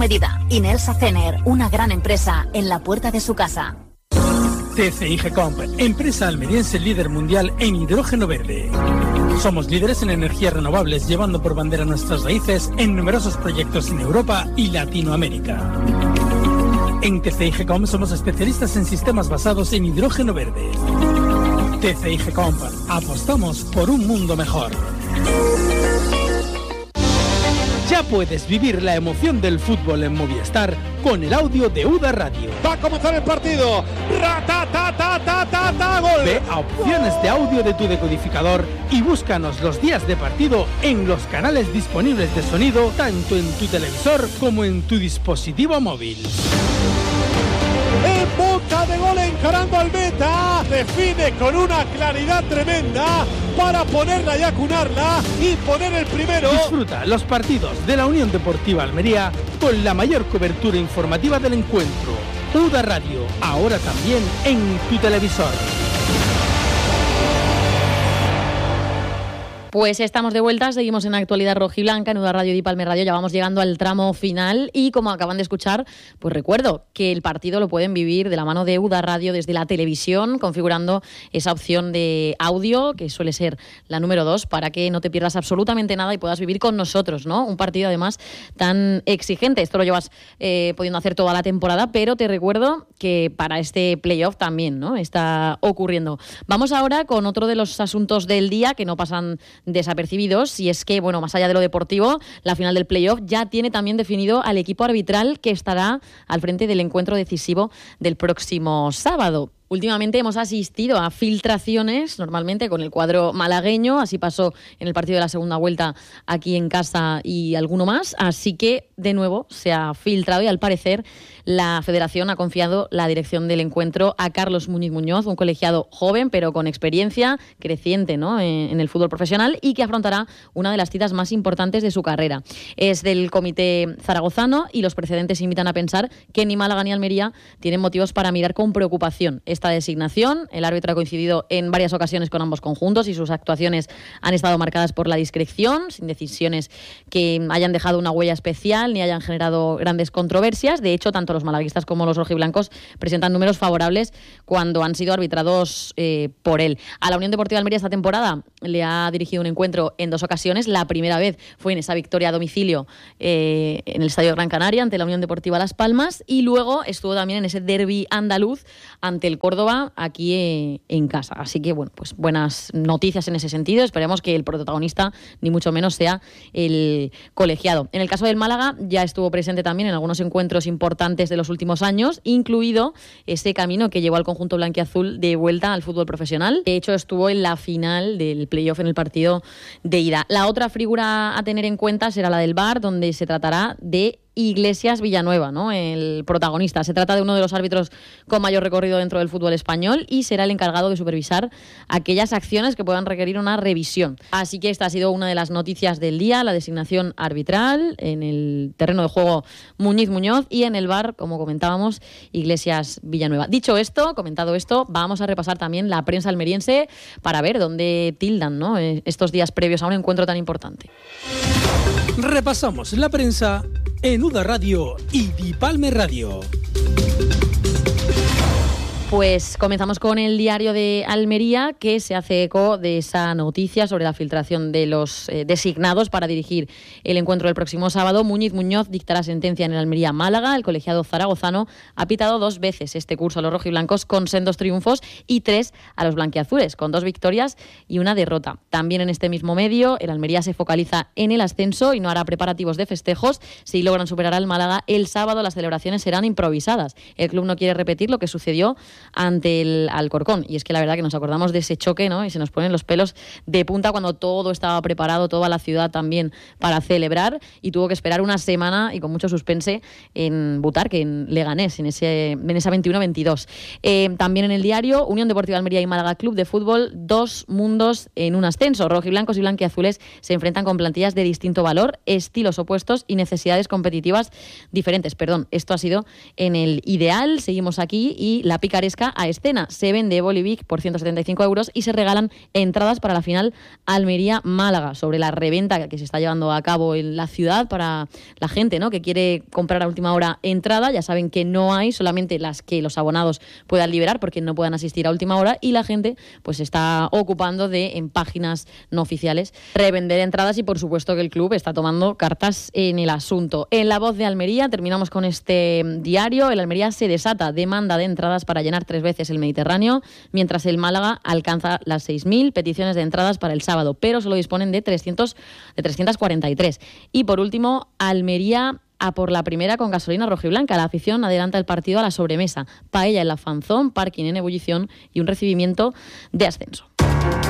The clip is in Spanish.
Medida. Inelsa Cener, una gran empresa en la puerta de su casa. TCI Gecomp, empresa almeriense líder mundial en hidrógeno verde. Somos líderes en energías renovables, llevando por bandera nuestras raíces en numerosos proyectos en Europa y Latinoamérica. En TCI Gecomp somos especialistas en sistemas basados en hidrógeno verde. TCI Gecomp, apostamos por un mundo mejor. Ya puedes vivir la emoción del fútbol en Movistar con el audio de UDA Radio. Va a comenzar el partido. ¡Gol! Ve a opciones de audio de tu decodificador y búscanos los días de partido en los canales disponibles de sonido, tanto en tu televisor como en tu dispositivo móvil. En boca de gol, encarando al meta, define con una claridad tremenda para ponerla y acunarla y poner el primero. Disfruta los partidos de la Unión Deportiva Almería con la mayor cobertura informativa del encuentro. UDA Radio, ahora también en tu televisor. Pues estamos de vuelta, seguimos en Actualidad Rojiblanca, en UDA Radio y Palme Radio, ya vamos llegando al tramo final y como acaban de escuchar, pues recuerdo que el partido lo pueden vivir de la mano de UDA Radio desde la televisión, configurando esa opción de audio, que suele ser la número 2, para que no te pierdas absolutamente nada y puedas vivir con nosotros, ¿no? Un partido además tan exigente, esto lo llevas pudiendo hacer toda la temporada, pero te recuerdo que para este playoff también, ¿no? Está ocurriendo. Vamos ahora con otro de los asuntos del día que no pasan desapercibidos, y es que, bueno, más allá de lo deportivo, la final del playoff ya tiene también definido al equipo arbitral que estará al frente del encuentro decisivo del próximo sábado. Últimamente hemos asistido a filtraciones, normalmente con el cuadro malagueño, así pasó en el partido de la segunda vuelta aquí en casa y alguno más, así que de nuevo se ha filtrado y al parecer la Federación ha confiado la dirección del encuentro a Carlos Muñiz Muñoz, un colegiado joven pero con experiencia creciente, ¿no?, en el fútbol profesional y que afrontará una de las citas más importantes de su carrera. Es del comité zaragozano y los precedentes invitan a pensar que ni Málaga ni Almería tienen motivos para mirar con preocupación esta designación. El árbitro ha coincidido en varias ocasiones con ambos conjuntos y sus actuaciones han estado marcadas por la discreción, sin decisiones que hayan dejado una huella especial ni hayan generado grandes controversias. De hecho, tanto los malaguistas como los rojiblancos presentan números favorables cuando han sido arbitrados por él. A la Unión Deportiva Almería esta temporada le ha dirigido un encuentro en 2 ocasiones. La primera vez fue en esa victoria a domicilio en el Estadio Gran Canaria ante la Unión Deportiva Las Palmas y luego estuvo también en ese derbi andaluz ante el Córdoba aquí en casa. Así que, bueno, pues buenas noticias en ese sentido. Esperemos que el protagonista ni mucho menos sea el colegiado. En el caso del Málaga ya estuvo presente también en algunos encuentros importantes de los últimos años, incluido ese camino que llevó al conjunto blanquiazul de vuelta al fútbol profesional. De hecho, estuvo en la final del playoff en el partido de ida. La otra figura a tener en cuenta será la del VAR, donde se tratará de Iglesias Villanueva, ¿no?, el protagonista. Se trata de uno de los árbitros con mayor recorrido dentro del fútbol español y será el encargado de supervisar aquellas acciones que puedan requerir una revisión. Así que esta ha sido una de las noticias del día, la designación arbitral en el terreno de juego Muñiz Muñoz y en el VAR, como comentábamos, Iglesias Villanueva. Dicho esto, comentado esto, vamos a repasar también la prensa almeriense para ver dónde tildan, ¿no?, estos días previos a un encuentro tan importante. Repasamos la prensa en UDA Radio y Dipalme Radio. Pues comenzamos con el Diario de Almería, que se hace eco de esa noticia sobre la filtración de los designados para dirigir el encuentro del próximo sábado. Muñiz Muñoz dictará sentencia en el Almería-Málaga. El colegiado zaragozano ha pitado 2 veces este curso a los rojiblancos con sendos triunfos y 3 a los blanquiazules, con 2 victorias y 1 derrota. También en este mismo medio, el Almería se focaliza en el ascenso y no hará preparativos de festejos. Si logran superar al Málaga, el sábado las celebraciones serán improvisadas. El club no quiere repetir lo que sucedió ante el Alcorcón. Y es que la verdad que nos acordamos de ese choque, ¿no?, y se nos ponen los pelos de punta cuando todo estaba preparado, toda la ciudad también para celebrar, y tuvo que esperar una semana y con mucho suspense en Butarque, en Leganés, en esa 21-22. También en el Diario, Unión Deportiva Almería y Málaga Club de Fútbol, 2 mundos en un ascenso. Rojiblancos y blanquiazules se enfrentan con plantillas de distinto valor, estilos opuestos y necesidades competitivas diferentes. Esto ha sido en el Ideal. Seguimos aquí y la picaresca Huesca a Escena. Se vende Bolivic por 175 euros y se regalan entradas para la final Almería-Málaga. Sobre la reventa que se está llevando a cabo en la ciudad para la gente, ¿no?, que quiere comprar a última hora entrada, ya saben que no hay, solamente las que los abonados puedan liberar porque no puedan asistir a última hora, y la gente pues se está ocupando de, en páginas no oficiales, revender entradas, y por supuesto que el club está tomando cartas en el asunto. En La Voz de Almería terminamos con este diario. El Almería se desata demanda de entradas para llenar 3 veces el Mediterráneo, mientras el Málaga alcanza las 6.000 peticiones de entradas para el sábado, pero solo disponen de 343. Y por último, Almería a por la primera con gasolina rojiblanca. La afición adelanta el partido a la sobremesa. Paella en la Fanzón, parking en ebullición y un recibimiento de ascenso.